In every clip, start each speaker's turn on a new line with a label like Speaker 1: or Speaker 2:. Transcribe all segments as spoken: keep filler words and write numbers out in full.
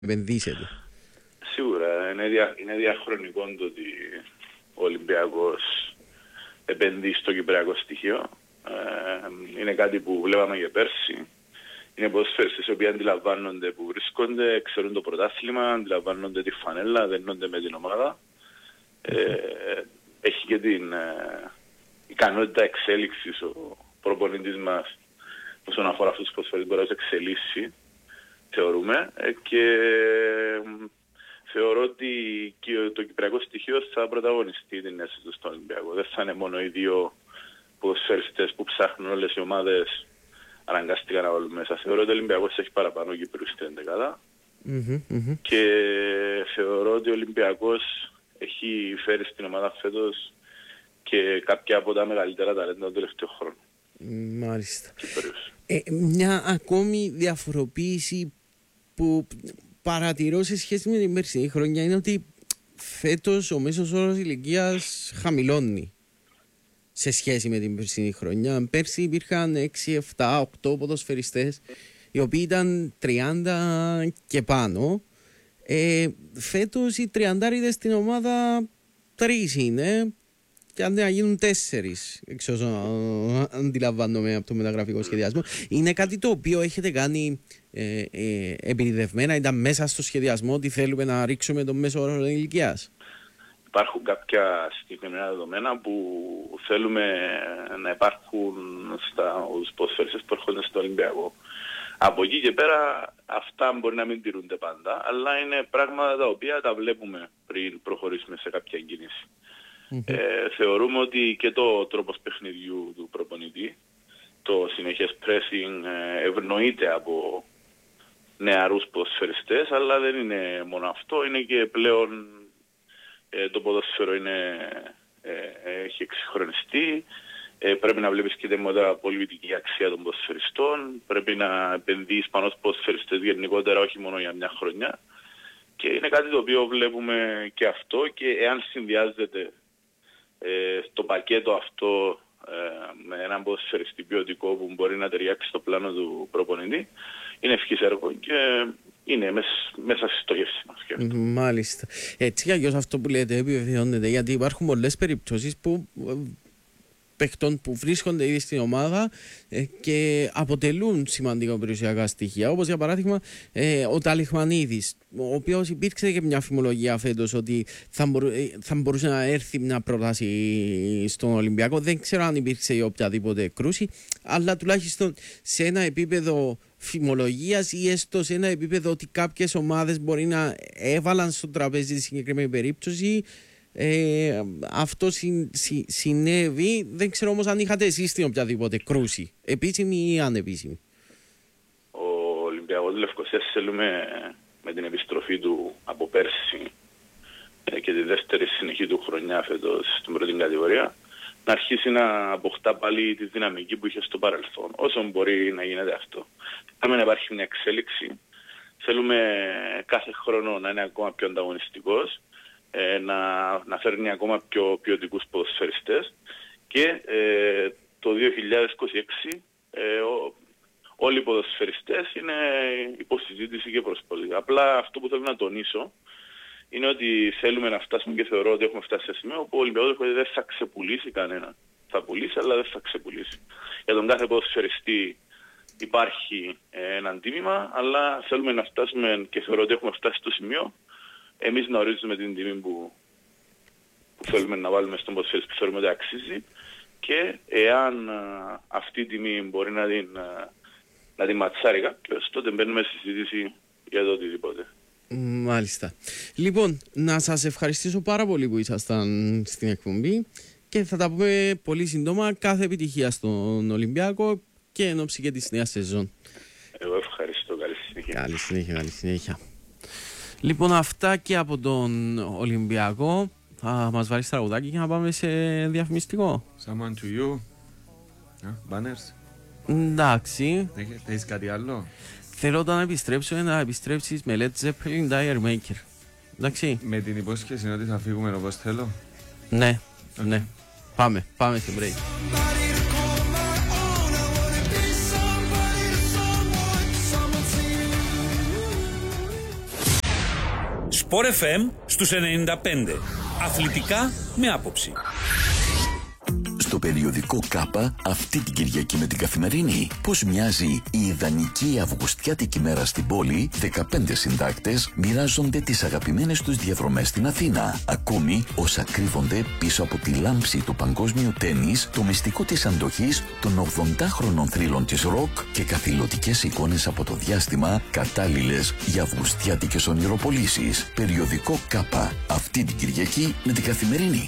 Speaker 1: επενδύσετε.
Speaker 2: Σίγουρα είναι, δια, είναι διαχρονικό το ότι ο Ολυμπιακός επενδύει στο κυπριακό στοιχείο. Ε, είναι κάτι που βλέπαμε και πέρσι. Είναι ποδοσφαιριστές οι οποίοι αντιλαμβάνονται που βρίσκονται, ξέρουν το πρωτάθλημα, αντιλαμβάνονται τη φανέλα, δένονται με την ομάδα. Ε, έχει και την ε, ικανότητα εξέλιξης ο προπονητής μας όσον αφορά αυτούς τους ποδοσφαιριστές μπορεί να τους εξελίσσει, θεωρούμε, ε, και ε, θεωρώ ότι και το κυπριακό στοιχείο θα πρωταγωνιστεί την αίσθηση του στον Ολυμπιακό. Δεν θα είναι μόνο οι δύο ποδοσφαιριστές που ψάχνουν όλες οι ομάδες αναγκαστικά να βάλουν μέσα. Θεωρώ ότι ο Ολυμπιακός έχει παραπάνω Κύπρους στην εντεκάδα
Speaker 1: Mm-hmm, mm-hmm.
Speaker 2: και θεωρώ ότι ο Ολυμπιακός έχει φέρει στην ομάδα φέτος και κάποια από τα μεγαλύτερα ταλέντα των τελευταίων χρόνων.
Speaker 1: Μάλιστα. Ε, μια ακόμη διαφοροποίηση που παρατηρώ σε σχέση με την περσινή χρονιά είναι ότι φέτος ο μέσος όρος ηλικίας χαμηλώνει σε σχέση με την περσινή χρονιά. Πέρσι υπήρχαν έξι, επτά, οκτώ ποδοσφαιριστές οι οποίοι ήταν τριάντα και πάνω. Ε, φέτος οι τριαντάριδες στην ομάδα τρεις είναι και αν δεν γίνουν τέσσερις, εξ όσων αντιλαμβάνομαι από το μεταγραφικό σχεδιασμό. Είναι κάτι το οποίο έχετε κάνει ε, ε, επιδεδευμένα, ήταν μέσα στο σχεδιασμό ότι θέλουμε να ρίξουμε τον μέσο όρο ηλικίας.
Speaker 2: Υπάρχουν κάποια συγκεκριμένα δεδομένα που θέλουμε να υπάρχουν στα ποδοσφαιριστές που έρχονται στο Ολυμπιακό. Από εκεί και πέρα αυτά μπορεί να μην τηρούνται πάντα, αλλά είναι πράγματα τα οποία τα βλέπουμε πριν προχωρήσουμε σε κάποια κίνηση. Mm-hmm. Ε, θεωρούμε ότι και το τρόπος παιχνιδιού του προπονητή, το συνεχές pressing ε, ευνοείται από νεαρούς ποδοσφαιριστές, αλλά δεν είναι μόνο αυτό, είναι και πλέον ε, το ποδόσφαιρο είναι, ε, έχει εξυγχρονιστεί. Ε, πρέπει να βλέπεις και τη πολιτική αξία των ποδοσφαιριστών, πρέπει να επενδύεις πάνω στους ποδοσφαιριστές γενικότερα, όχι μόνο για μια χρονιά. Και είναι κάτι το οποίο βλέπουμε και αυτό, και εάν συνδυάζεται ε, στο πακέτο αυτό ε, με έναν ποδοσφαιριστή ποιοτικό που μπορεί να ταιριάξει στο πλάνο του προπονητή, είναι ευχής έργο και είναι μέσα, μέσα στη στοχεύση μας. Και αυτό.
Speaker 1: Μάλιστα. Έτσι κι αλλιώς αυτό που λέτε επιβεβαιώνεται, γιατί υπάρχουν πολλές περιπτώσεις που παίκτων που βρίσκονται ήδη στην ομάδα ε, και αποτελούν σημαντικά περιουσιακά στοιχεία. Όπως για παράδειγμα ε, ο Ταλιχμανίδης, ο οποίος υπήρξε και μια φημολογία φέτος ότι θα, μπορού, ε, θα μπορούσε να έρθει μια πρόταση στον Ολυμπιακό. Δεν ξέρω αν υπήρξε οποιαδήποτε κρούση, αλλά τουλάχιστον σε ένα επίπεδο φημολογίας ή έστω σε ένα επίπεδο ότι κάποιες ομάδες μπορεί να έβαλαν στο τραπέζι τη συγκεκριμένη περίπτωση. Ε, αυτό συ, συ, συνέβη. Δεν ξέρω όμως αν είχατε εσείς την οποιαδήποτε κρούση, επίσημη ή ανεπίσημη.
Speaker 2: Ο Ολυμπιακός Λευκοσίας θέλουμε με την επιστροφή του από πέρσι ε, και τη δεύτερη συνεχή του χρονιά φέτος στην πρώτη κατηγορία να αρχίσει να αποκτά πάλι τη δυναμική που είχε στο παρελθόν, όσο μπορεί να γίνεται αυτό. Θέλουμε να υπάρχει μια εξέλιξη, θέλουμε κάθε χρόνο να είναι ακόμα πιο ανταγωνιστικός, Ε, να, να φέρνει ακόμα πιο ποιοτικούς ποδοσφαιριστές και ε, το δύο χιλιάδες είκοσι έξι ε, ο, όλοι οι ποδοσφαιριστές είναι υποσυζήτηση και προσπολή. Απλά αυτό που θέλω να τονίσω είναι ότι θέλουμε να φτάσουμε και θεωρώ ότι έχουμε φτάσει σε σημείο που ο Ολυμπιακός δεν θα ξεπουλήσει κανένα. Θα πουλήσει αλλά δεν θα ξεπουλήσει. Για τον κάθε ποδοσφαιριστή υπάρχει ε, ένα τίμημα, αλλά θέλουμε να φτάσουμε και θεωρώ ότι έχουμε φτάσει στο σημείο εμείς να ορίζουμε την τιμή που, που θέλουμε να βάλουμε στον ποδοσφαιριστή που θεωρούμε ότι αξίζει, και εάν α, αυτή η τιμή μπορεί να την, α, να την ματσάρει κάποιος, τότε μπαίνουμε στη συζήτηση για το οτιδήποτε.
Speaker 1: Μάλιστα. Λοιπόν, να σας ευχαριστήσω πάρα πολύ που ήσασταν στην εκπομπή και θα τα πούμε πολύ σύντομα. Κάθε επιτυχία στον Ολυμπιακό και εν ώψη και της νέας σεζόν.
Speaker 2: Εγώ ευχαριστώ. Καλή συνέχεια.
Speaker 1: Καλή συνέχεια, καλή συνέχεια. Λοιπόν, αυτά και από τον Ολυμπιακό. Θα μας βάλεις τραγουδάκι και να πάμε σε διαφημιστικό.
Speaker 3: Someone to you. Banners.
Speaker 1: Εντάξει.
Speaker 3: Έχεις κάτι άλλο?
Speaker 1: Θέλω όταν επιστρέψω να επιστρέψεις με Led Zeppelin Dire Maker. Εντάξει.
Speaker 3: Με την υπόσχεση ότι θα φύγουμε όπως θέλω.
Speaker 1: Ναι, okay. Ναι. Πάμε, πάμε σε break.
Speaker 4: Σπορ εφ εμ στους ενενήντα πέντε. Αθλητικά με άποψη.
Speaker 5: Στο περιοδικό Κάπα αυτή την Κυριακή με την Καθημερινή, πώς μοιάζει η ιδανική αυγουστιάτικη μέρα στην πόλη. δεκαπέντε συντάκτες μοιράζονται τις αγαπημένες τους διαδρομές στην Αθήνα. Ακόμη όσα κρύβονται πίσω από τη λάμψη του παγκόσμιου τένις, το μυστικό της αντοχής των ογδοντάχρονων θρύλων της ροκ και καθηλωτικές εικόνες από το διάστημα, κατάλληλες για αυγουστιάτικες ονειροπολίσεις. Περιοδικό Κάπα αυτή την Κυριακή με την Καθημερινή.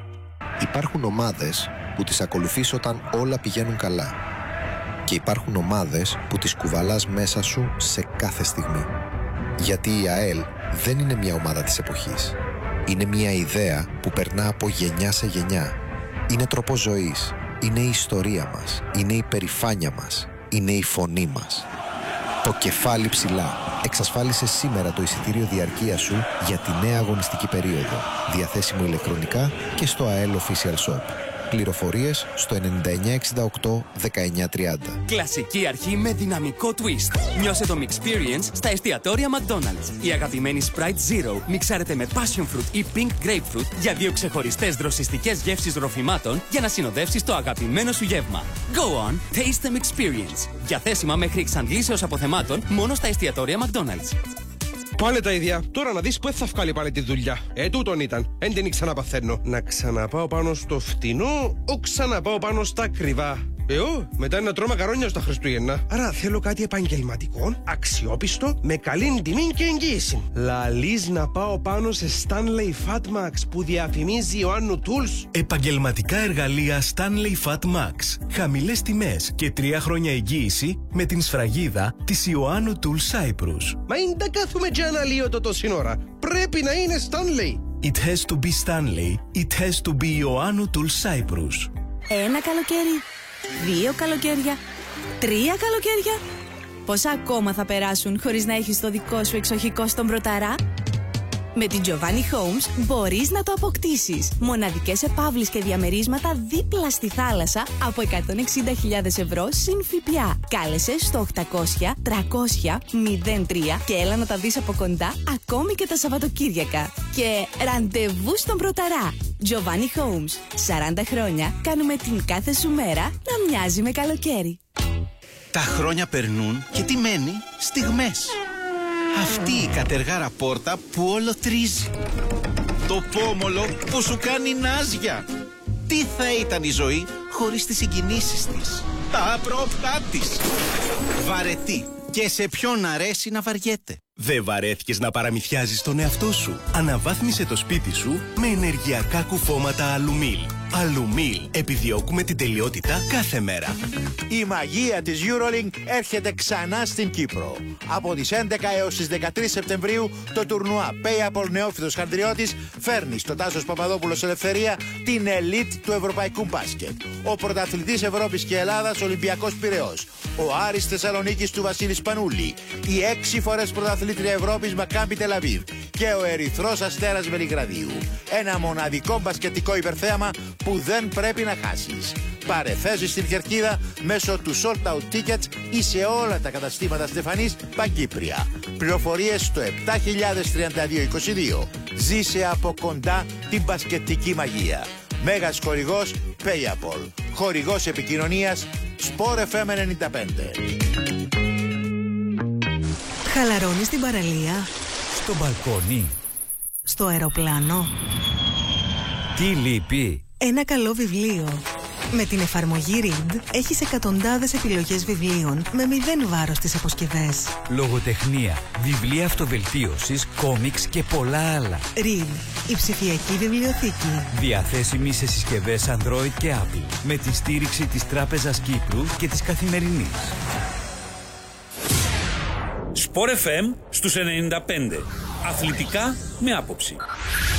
Speaker 6: Υπάρχουν ομάδες που τις ακολουθείς όταν όλα πηγαίνουν καλά. Και υπάρχουν ομάδες που τις κουβαλάς μέσα σου σε κάθε στιγμή. Γιατί η ΑΕΛ δεν είναι μια ομάδα της εποχής. Είναι μια ιδέα που περνά από γενιά σε γενιά. Είναι τρόπος ζωής. Είναι η ιστορία μας. Είναι η περηφάνεια μας. Είναι η φωνή μας. Το κεφάλι ψηλά. Εξασφάλισε σήμερα το εισιτήριο διαρκείας σου για τη νέα αγωνιστική περίοδο. Διαθέσιμο ηλεκτρονικά και στο έι ελ Official Shop. Πληροφορίες στο ενενήντα εννιά εξήντα οκτώ δεκαεννιά τριάντα.
Speaker 7: Κλασική αρχή με δυναμικό twist. Νιώσε το Mixperience στα εστιατόρια McDonald's. Η αγαπημένη Sprite Zero μιξάρεται με Passion Fruit ή Pink Grapefruit για δύο ξεχωριστές δροσιστικές γεύσεις ροφημάτων για να συνοδεύσεις το αγαπημένο σου γεύμα. Go on, taste the Mixperience. Διαθέσιμα μέχρι εξαντλήσεως αποθεμάτων μόνο στα εστιατόρια McDonald's.
Speaker 8: Πάλι τα ίδια. Τώρα να δεις που θα βγάλει πάλι τη δουλειά. Ε, τούτον ήταν. Εν την ξαναπαθαίνω. Να ξαναπάω πάνω στο φτηνό, ο ξαναπάω πάνω στα ακριβά. Ε, ο, μετά είναι να τρώω μακαρόνια στα Χριστούγεννα. Άρα θέλω κάτι επαγγελματικό, αξιόπιστο, με καλή τιμή και εγγύηση. Λαλείς να πάω πάνω σε Stanley Fatmax που διαφημίζει Ιωάννου Tools.
Speaker 9: Επαγγελματικά εργαλεία Stanley Fatmax. Χαμηλές τιμές και τρία χρόνια εγγύηση με την σφραγίδα της Ιωάννου Tools Cyprus.
Speaker 8: Μα είναι τα κάθουμε και αναλύω το τόση ώρα. Πρέπει να είναι Stanley.
Speaker 9: It has to be Stanley. It has to be Ιωάννου Tools Cyprus.
Speaker 10: Ένα καλοκαίρι. Δύο καλοκαίρια, τρία καλοκαίρια. Πόσα ακόμα θα περάσουν χωρίς να έχεις το δικό σου εξοχικό στον Πρωταρά? Με την Giovanni Homes μπορείς να το αποκτήσεις. Μοναδικές επαύλεις και διαμερίσματα δίπλα στη θάλασσα από εκατόν εξήντα χιλιάδες ευρώ συν ΦΠΑ. Κάλεσε στο οκτακόσια τριακόσια μηδέν τρία και έλα να τα δεις από κοντά ακόμη και τα Σαββατοκύριακα. Και ραντεβού στον Πρωταρά. Giovanni Homes. σαράντα χρόνια κάνουμε την κάθε σου μέρα να μοιάζει με καλοκαίρι.
Speaker 11: Τα χρόνια περνούν και τι μένει? Στιγμές. Αυτή η κατεργάρα πόρτα που όλο τρίζει. Το πόμολο που σου κάνει νάζια. Τι θα ήταν η ζωή χωρίς τις συγκινήσεις της, τα άπροπτά της. Βαρετή. Και σε ποιον αρέσει να βαριέται.
Speaker 9: Δεν βαρέθηκες να παραμυθιάζεις τον εαυτό σου? Αναβάθμισε το σπίτι σου με ενεργειακά κουφώματα Αλουμίλ. Αλουμίλ. Επιδιώκουμε την τελειότητα κάθε μέρα.
Speaker 12: Η μαγεία της EuroLink έρχεται ξανά στην Κύπρο. Από τις έντεκα έως τις δεκατρείς Σεπτεμβρίου το τουρνουά Payable Νεόφυτος Χαντριώτης φέρνει στο Τάσος Παπαδόπουλος Ελευθερία την ελίτ του ευρωπαϊκού μπάσκετ. Ο πρωταθλητής Ευρώπης και Ελλάδας Ολυμπιακός Πειραιώς. Ο Άρης Θεσσαλονίκης του Βασίλη Σπανούλη. Οι έξι φορές πρωταθλήτρια Ευρώπης Μακάμπι Τελαβίβ. Και ο Ερυθρός Αστέρας Βελιγραδίου. Ένα μοναδικό μπασκετικό υπερθέαμα που δεν πρέπει να χάσεις. Πάρε θέση στην κερκίδα μέσω του Sold Out Tickets ή σε όλα τα καταστήματα Στεφανής Παγκύπρια. Πληροφορίες στο επτά χιλιάδες τριάντα δύο είκοσι δύο. Ζήσε από κοντά την μπασκετική μαγεία. Μέγας χορηγός Payable. Χορηγός επικοινωνίας Sport εφ εμ ενενήντα πέντε.
Speaker 10: Χαλαρώνεις στην παραλία,
Speaker 13: στο μπαλκόνι,
Speaker 10: στο αεροπλάνο.
Speaker 13: Τι λείπει?
Speaker 10: Ένα καλό βιβλίο. Με την εφαρμογή Read έχεις εκατοντάδες επιλογές βιβλίων με μηδέν βάρος στις αποσκευές.
Speaker 13: Λογοτεχνία, βιβλία αυτοβελτίωσης, κόμιξ και πολλά άλλα.
Speaker 10: Read, η ψηφιακή βιβλιοθήκη.
Speaker 13: Διαθέσιμη σε συσκευές Android και Apple. Με τη στήριξη της Τράπεζας Κύπρου και της Καθημερινής.
Speaker 4: Σπορ εφ εμ στους ενενήντα πέντε. Αθλητικά με άποψη.